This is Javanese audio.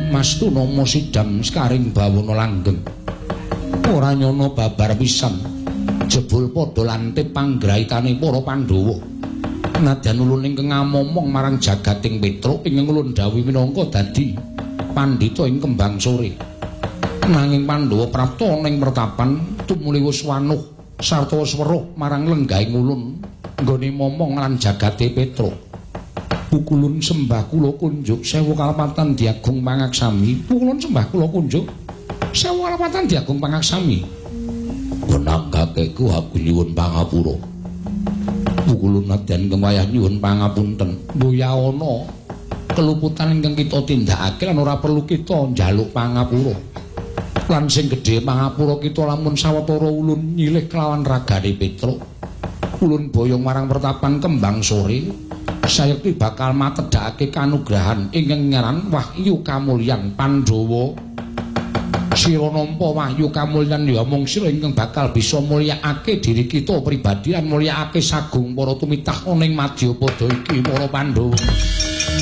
Mastuna Sidam Skaring Bawana Langgeng ora nyono babar pisan jebul padha lantip panggraitane para Pandhawa nadyan ulun ingkang ngamomong marang jagating Petruk ingkang ulun dawuh minangka dadi pandhita ing kembang sore nanging Pandhawa prapta ning pertapan tumuli wis wanuh sarta wis weruh marang lenggahing ulun nggone momong lan jagate Petruk. Pukulun sembah kula kunjuk sewu kalapatan diagung pangaksami. Pukulun sembah kula kunjuk sewu kalapatan diagung pangaksami. Benang kakeku aku nyuwun pangapura. Pukulun nadyan kewayah nyuwun pangapunten. Mboya ana keluputan ingkang kita tindakake lan ora perlu kita njaluk pangapura. Lan sing gedhe pangapura kita lamun sawetara ulun nyilih kelawan ragane Petruk. Ulun boyong marang pertapan kembang sore. Sayekti bakal matedhakake kanugrahan ingkang ngaran Wahyu Kamulyan Pandhawa. Sira nampa wahyu kamulyan ya mung sira ingkang bakal bisa mulyakake diri kita pribadi lan mulyakake sagung para tumitah ning Madyapada iki para Pandhawa.